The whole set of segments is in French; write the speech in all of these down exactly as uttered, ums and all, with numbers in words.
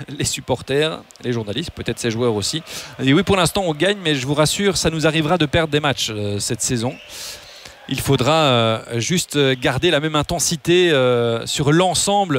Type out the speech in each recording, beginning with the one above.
les supporters, les journalistes, peut-être ces joueurs aussi. Et oui, pour l'instant, on gagne, mais je vous rassure, ça nous arrivera de perdre des matchs euh, cette saison. Il faudra euh, juste garder la même intensité euh, sur l'ensemble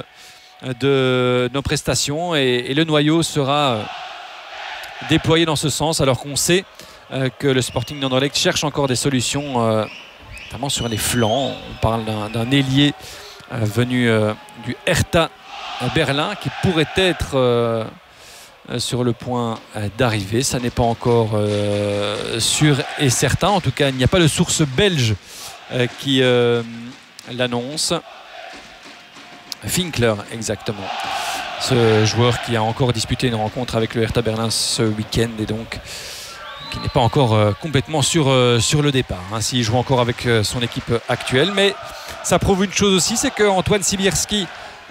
de nos prestations et, et le noyau sera euh, déployé dans ce sens, alors qu'on sait euh, que le Sporting d'Anderlecht cherche encore des solutions, euh, notamment sur les flancs. On parle d'un ailier euh, venu euh, du Hertha Berlin qui pourrait être euh, sur le point d'arriver. Ça n'est pas encore euh, sûr et certain. En tout cas, il n'y a pas de source belge euh, qui euh, l'annonce. Finkler, exactement. Ce joueur qui a encore disputé une rencontre avec le Hertha Berlin ce week-end et donc qui n'est pas encore euh, complètement sur, euh, sur le départ. Hein, s'il joue encore avec euh, son équipe actuelle. Mais ça prouve une chose aussi, c'est qu'Antoine Sibierski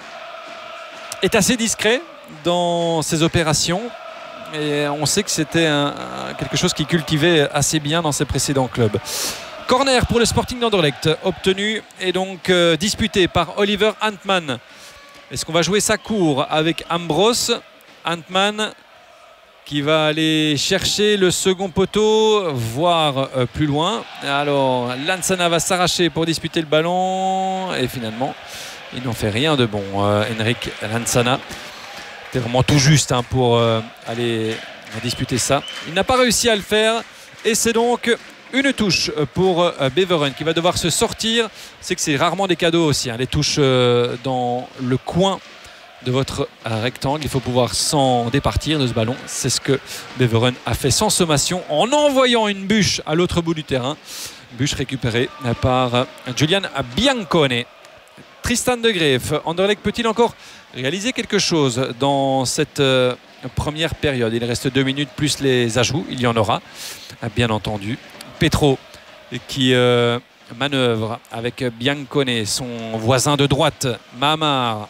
est assez discret dans ses opérations. Et on sait que c'était un, un, quelque chose qu'il cultivait assez bien dans ses précédents clubs. Corner pour le Sporting d'Anderlecht obtenu et donc euh, disputé par Oliver Antman. Est-ce qu'on va jouer sa cour avec Ambros? Antman qui va aller chercher le second poteau, voire euh, plus loin. Alors Lansana va s'arracher pour disputer le ballon et finalement il n'en fait rien de bon. euh, Henrik Lansana, c'était vraiment tout juste hein, pour euh, aller disputer ça. Il n'a pas réussi à le faire et c'est donc une touche pour Beveren qui va devoir se sortir. C'est que c'est rarement des cadeaux aussi, hein, les touches dans le coin de votre rectangle. Il faut pouvoir s'en départir de ce ballon. C'est ce que Beveren a fait sans sommation en envoyant une bûche à l'autre bout du terrain. Bûche récupérée par Julian Biancone. Tristan de Greef. Anderlecht peut-il encore réaliser quelque chose dans cette première période? Il reste deux minutes plus les ajouts. Il y en aura, bien entendu. Petro qui euh, manœuvre avec Biancone, son voisin de droite, Mahamar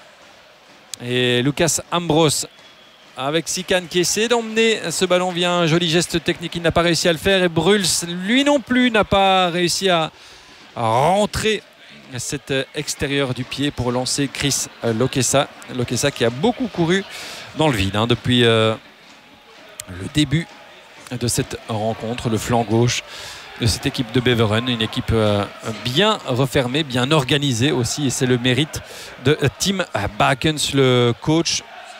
et Lucas Ambros avec Sikan qui essaie d'emmener ce ballon via un joli geste technique. Il n'a pas réussi à le faire et Bruls, lui non plus, n'a pas réussi à rentrer cet extérieur du pied pour lancer Chris Lokessa. Lokessa qui a beaucoup couru dans le vide hein, depuis euh, le début de cette rencontre, le flanc gauche de cette équipe de Beveren, une équipe euh, bien refermée, bien organisée aussi, et c'est le mérite de Tim Bakens, le coach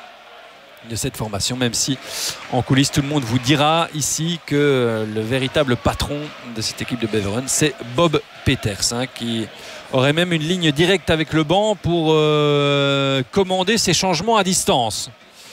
de cette formation, même si en coulisses tout le monde vous dira ici que le véritable patron de cette équipe de Beveren c'est Bob Peters hein, qui aurait même une ligne directe avec le banc pour euh, commander ses changements à distance.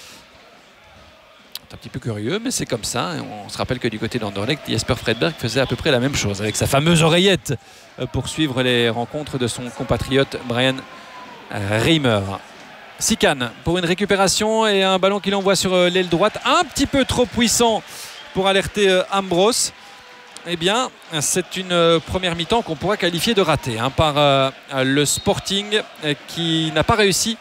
Un petit peu curieux, mais c'est comme ça. On se rappelle que du côté d'Anderlecht, Jesper Fredberg faisait à peu près la même chose avec sa fameuse oreillette pour suivre les rencontres de son compatriote Brian Reimer. Sikan pour une récupération et un ballon qu'il envoie sur l'aile droite, un petit peu trop puissant pour alerter Ambros. Eh bien, c'est une première mi-temps qu'on pourra qualifier de ratée hein, par le Sporting qui n'a pas réussi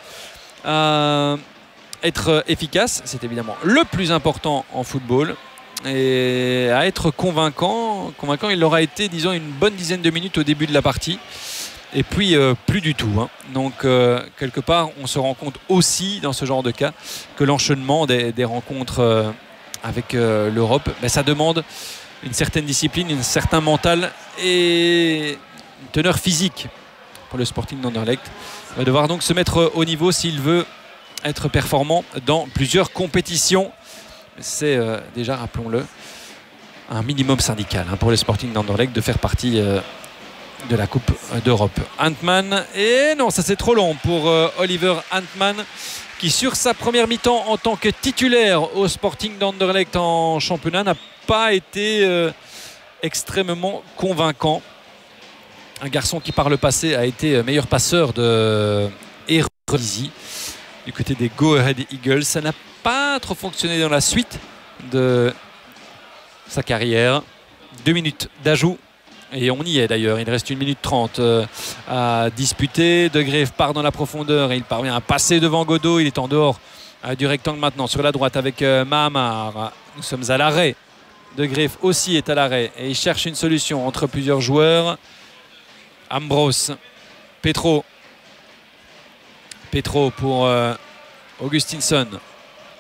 à être efficace, c'est évidemment le plus important en football, et à être convaincant, convaincant il aura été disons une bonne dizaine de minutes au début de la partie et puis euh, plus du tout hein. Donc euh, quelque part on se rend compte aussi dans ce genre de cas que l'enchaînement des, des rencontres euh, avec euh, l'Europe, ben, ça demande une certaine discipline, un certain mental et une teneur physique pour le Sporting d'Anderlecht. Il va devoir donc se mettre au niveau s'il veut être performant dans plusieurs compétitions. C'est euh, déjà, rappelons-le, un minimum syndical hein, pour le Sporting d'Anderlecht de faire partie euh, de la Coupe d'Europe. Antman, et non, ça c'est trop long pour euh, Oliver Antman qui sur sa première mi-temps en tant que titulaire au Sporting d'Anderlecht en championnat n'a pas été euh, extrêmement convaincant. Un garçon qui par le passé a été meilleur passeur de Eredivisie du côté des Go Ahead Eagles. Ça n'a pas trop fonctionné dans la suite de sa carrière. Deux minutes d'ajout et on y est d'ailleurs. Il reste une minute trente euh, à disputer. De Greef part dans la profondeur et il parvient à passer devant Godot. Il est en dehors euh, du rectangle maintenant sur la droite avec euh, Mahamar. Nous sommes à l'arrêt. De Greef aussi est à l'arrêt et il cherche une solution entre plusieurs joueurs. Ambros, Petro. Petro pour euh, Augustinsson.